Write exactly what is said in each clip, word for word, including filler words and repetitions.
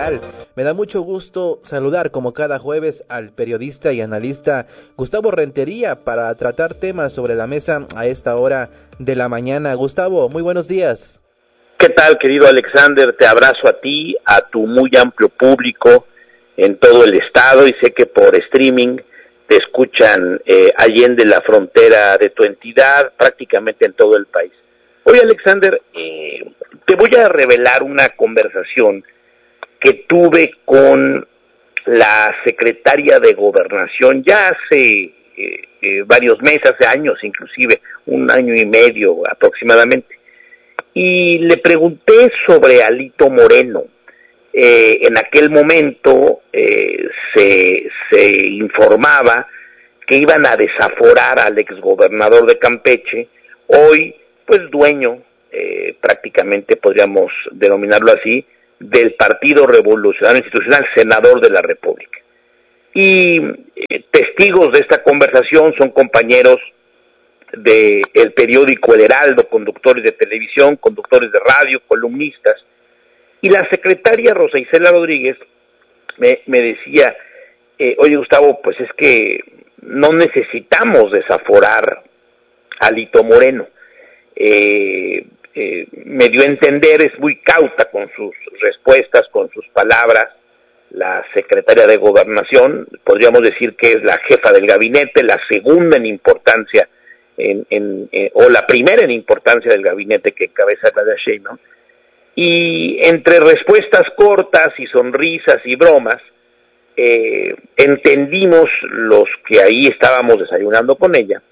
Federal. Me da mucho gusto saludar como cada jueves al periodista y analista Gustavo Rentería para tratar temas sobre la mesa a esta hora de la mañana. Gustavo, muy buenos días. ¿Qué tal, querido Alexander? Te abrazo a ti, a tu muy amplio público en todo el estado, y sé que por streaming te escuchan eh, allende la frontera de tu entidad, prácticamente en todo el país. Oye, Alexander, eh, te voy a revelar una conversación que tuve con la secretaria de Gobernación ya hace eh, eh, varios meses, hace años inclusive, un año y medio aproximadamente, y le pregunté sobre Alito Moreno. Eh, en aquel momento eh, se, se informaba que iban a desaforar al exgobernador de Campeche, hoy pues dueño, eh, prácticamente podríamos denominarlo así, del Partido Revolucionario Institucional, senador de la República. Y eh, testigos de esta conversación son compañeros del periódico El Heraldo, conductores de televisión, conductores de radio, columnistas. Y la secretaria Rosa Isela Rodríguez me, me decía, eh, oye Gustavo, pues es que no necesitamos desaforar a Alito Moreno. Eh, eh, me dio a entender, es muy cauta con sus respuestas, con sus palabras, la secretaria de Gobernación, podríamos decir que es la jefa del gabinete, la segunda en importancia, en, en, eh, o la primera en importancia del gabinete que encabeza Claudia Sheinbaum. Y entre respuestas cortas y sonrisas y bromas, eh, entendimos los que ahí estábamos desayunando con ella,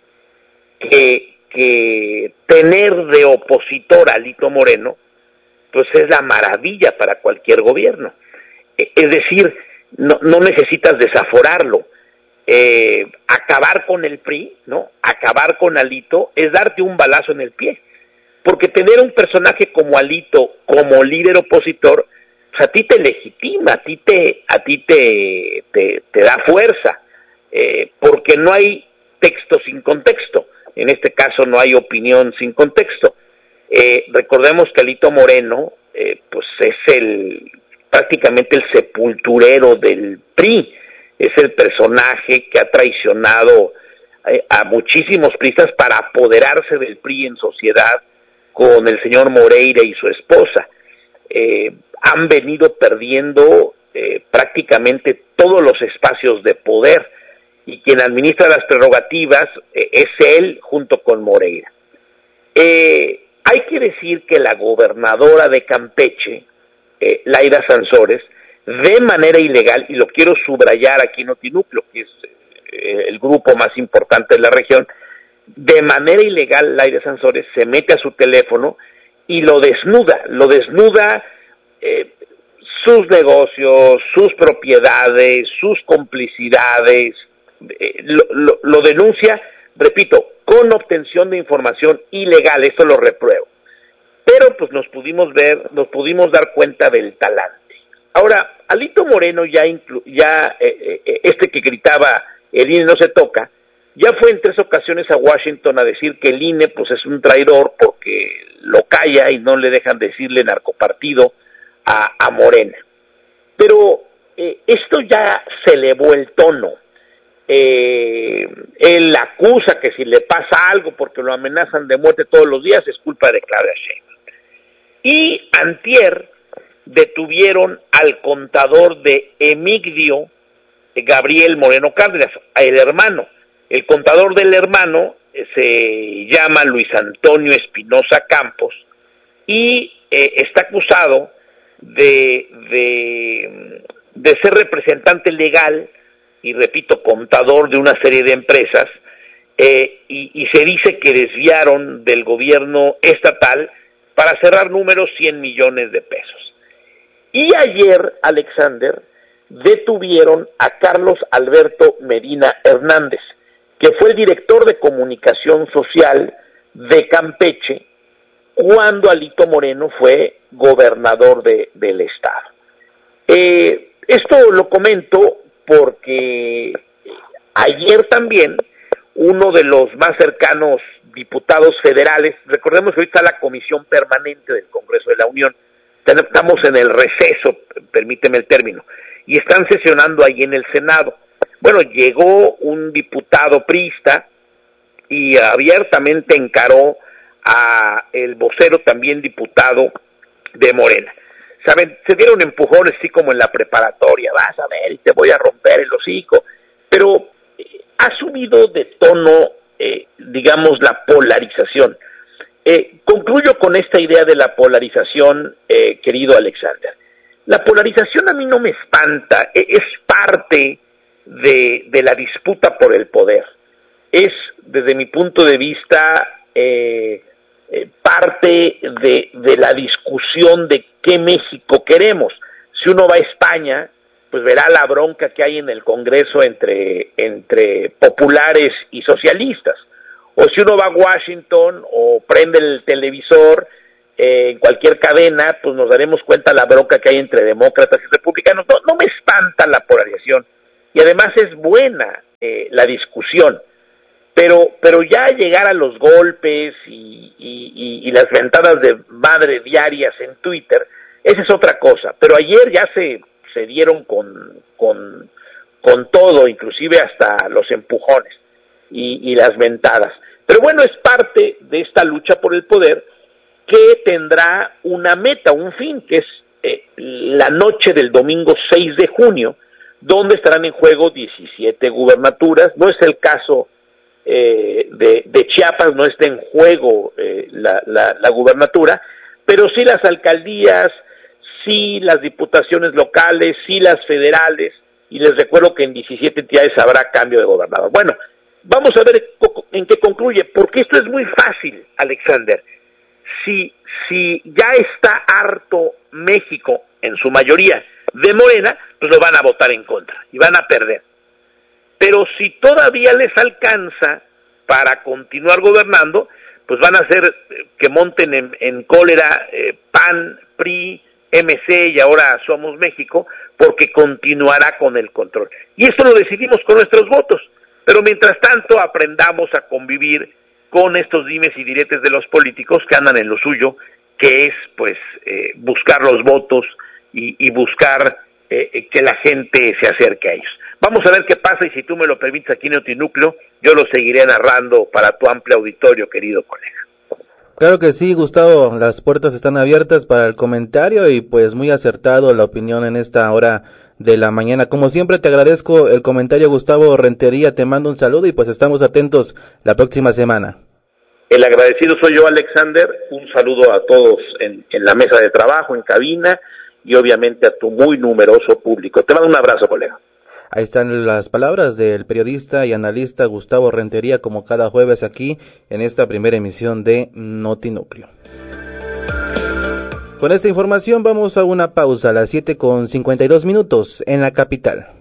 que, que tener de opositor a Alito Moreno, pues es la maravilla para cualquier gobierno. Es decir, no, no necesitas desaforarlo. Eh, acabar con el P R I, ¿no? Acabar con Alito es darte un balazo en el pie. Porque tener un personaje como Alito como líder opositor, pues a ti te legitima, a ti te, a ti te, te, te da fuerza, eh, porque no hay texto sin contexto. En este caso no hay opinión sin contexto. Eh, recordemos que Alito Moreno, eh, pues es el prácticamente el sepulturero del P R I, es el personaje que ha traicionado eh, a muchísimos priistas para apoderarse del P R I en sociedad, con el señor Moreira y su esposa. Eh, han venido perdiendo eh, prácticamente todos los espacios de poder, y quien administra las prerrogativas eh, es él junto con Moreira. Eh, hay que decir que la gobernadora de Campeche, eh, Laida Sansores, de manera ilegal, y lo quiero subrayar aquí en Notinúcleo, que es eh, el grupo más importante de la región, de manera ilegal Laida Sansores se mete a su teléfono y lo desnuda, lo desnuda eh, sus negocios, sus propiedades, sus complicidades, eh, lo, lo, lo denuncia, repito, con obtención de información ilegal, esto lo repruebo. Pero pues nos pudimos ver, nos pudimos dar cuenta del talante. Ahora, Alito Moreno ya, inclu- ya eh, eh, este que gritaba el I N E no se toca, ya fue en tres ocasiones a Washington a decir que el I N E pues es un traidor porque lo calla y no le dejan decirle narcopartido a, a Morena. Pero eh, esto ya se elevó el tono. Eh, él acusa que si le pasa algo porque lo amenazan de muerte todos los días es culpa de Claudia Sheinbaum. Y antier detuvieron al contador de Emigdio, Gabriel Moreno Cárdenas, el hermano. El contador del hermano eh, se llama Luis Antonio Espinosa Campos y eh, está acusado de, de, de ser representante legal y, repito, contador de una serie de empresas, eh, y, y se dice que desviaron del gobierno estatal para cerrar números cien millones de pesos. Y ayer, Alexander, detuvieron a Carlos Alberto Medina Hernández, que fue el director de comunicación social de Campeche cuando Alito Moreno fue gobernador de, del estado. Eh, esto lo comento porque ayer también uno de los más cercanos diputados federales, recordemos que ahorita está la Comisión Permanente del Congreso de la Unión, estamos en el receso, permíteme el término, y están sesionando ahí en el Senado. Bueno, llegó un diputado priista y abiertamente encaró a el vocero también diputado de Morena. Saben, se dieron empujones así como en la preparatoria, vas a ver y te voy a romper el hocico, pero eh, ha subido de tono, eh, digamos, la polarización. Eh, concluyo con esta idea de la polarización, eh, querido Alexander. La polarización a mí no me espanta, eh, es parte de, de la disputa por el poder. Es, desde mi punto de vista, eh, eh, parte de, de la discusión de qué México queremos. Si uno va a España, pues verá la bronca que hay en el Congreso entre, entre populares y socialistas. O si uno va a Washington o prende el televisor eh, en cualquier cadena, pues nos daremos cuenta la bronca que hay entre demócratas y republicanos. No, no me espanta la polarización y además es buena eh, la discusión. Pero, pero ya llegar a los golpes y, y, y las ventadas de madre diarias en Twitter, esa es otra cosa. Pero ayer ya se, se dieron con, con, con todo, inclusive hasta los empujones y, y las ventadas. Pero bueno, es parte de esta lucha por el poder que tendrá una meta, un fin, que es eh, la noche del domingo seis de junio, donde estarán en juego diecisiete gubernaturas. No es el caso Eh, de, de Chiapas, no está en juego eh, la, la, la gubernatura, pero sí las alcaldías, sí las diputaciones locales, sí las federales, y les recuerdo que en diecisiete entidades habrá cambio de gobernador. Bueno, vamos a ver en qué concluye, porque esto es muy fácil, Alexander. Si, si ya está harto México, en su mayoría, de Morena, pues lo van a votar en contra, y van a perder. Pero si todavía les alcanza para continuar gobernando, pues van a hacer que monten en, en cólera eh, P A N, P R I, M C y ahora Somos México, porque continuará con el control. Y esto lo decidimos con nuestros votos. Pero mientras tanto aprendamos a convivir con estos dimes y diretes de los políticos que andan en lo suyo, que es pues eh, buscar los votos y, y buscar eh, que la gente se acerque a ellos. Vamos a ver qué pasa y si tú me lo permites aquí en Notinúcleo, yo lo seguiré narrando para tu amplio auditorio, querido colega. Claro que sí, Gustavo, las puertas están abiertas para el comentario y pues muy acertado la opinión en esta hora de la mañana. Como siempre te agradezco el comentario, Gustavo Rentería, te mando un saludo y pues estamos atentos la próxima semana. El agradecido soy yo, Alexander, un saludo a todos en, en la mesa de trabajo, en cabina y obviamente a tu muy numeroso público. Te mando un abrazo, colega. Ahí están las palabras del periodista y analista Gustavo Rentería, como cada jueves aquí en esta primera emisión de Notinúcleo. Con esta información vamos a una pausa a las siete con cincuenta y dos minutos en la capital.